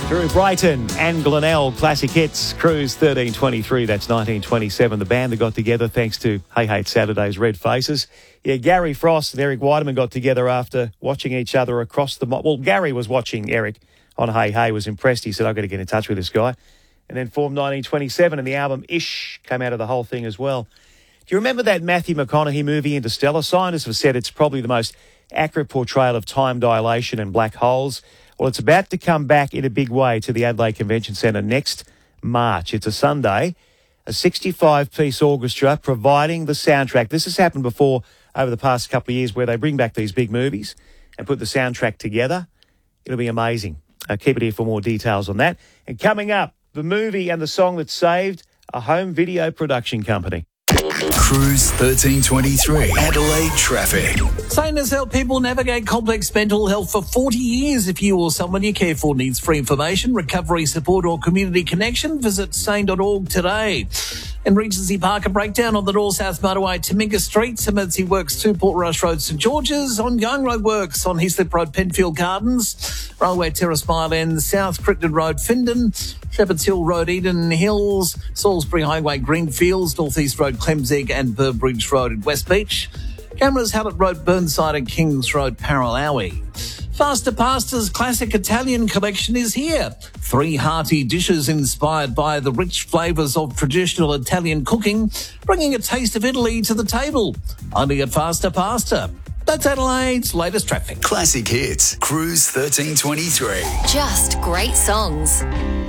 Through Brighton and Glenelg, classic hits, Cruise 1323, that's 1927. The band that got together thanks to Hey Hey It's Saturday's Red Faces. Yeah, Gary Frost and Eric Weideman got together after watching each other across the... Well, Gary was watching Eric on Hey Hey, was impressed. He said, I've got to get in touch with this guy. And then formed 1927, and the album Ish came out of the whole thing as well. Do you remember that Matthew McConaughey movie, Interstellar? Scientists have said it's probably the most accurate portrayal of time dilation and black holes. Well, it's about to come back in a big way to the Adelaide Convention Centre next March. It's a Sunday, a 65-piece orchestra providing the soundtrack. This has happened before over the past couple of years where they bring back these big movies and put the soundtrack together. It'll be amazing. Keep it here for more details on that. And coming up, the movie and the song that saved a home video production company. Cruise 1323, Adelaide traffic. Sane has helped people navigate complex mental health for 40 years. If you or someone you care for needs free information, recovery support or community connection, visit sane.org today. In Regency Park, a breakdown on the North-South Motorway, Teminga Street, Emergency Works 2, Portrush Road, St George's, ongoing road works on Heaslip Road, Penfield Gardens, Railway Terrace Mile End, South Crichton Road, Findon, Shepherd's Hill Road, Eden Hills, Salisbury Highway, Greenfields, North East Road, Clemzig and Burbridge Road at West Beach, Cameras Hallett Road, Burnside and Kings Road, Paralawi. Faster Pasta's classic Italian collection is here. 3 hearty dishes inspired by the rich flavours of traditional Italian cooking, bringing a taste of Italy to the table. Only at Faster Pasta. That's Adelaide's latest traffic. Classic hits, Cruise 1323. Just great songs.